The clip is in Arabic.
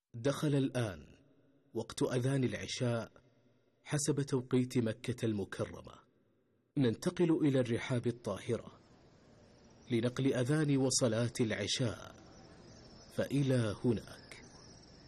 دخل الآن وقت أذان العشاء حسب توقيت مكة المكرمة. ننتقل إلى الرحاب الطاهرة لنقل أذان وصلاة العشاء، فإلى هنا.